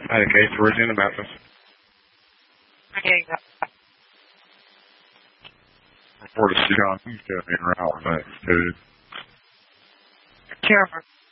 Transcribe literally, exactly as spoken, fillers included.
Hi, Case. Where's in the Memphis? Report to Sean. He's got me around. Thanks, dude. Care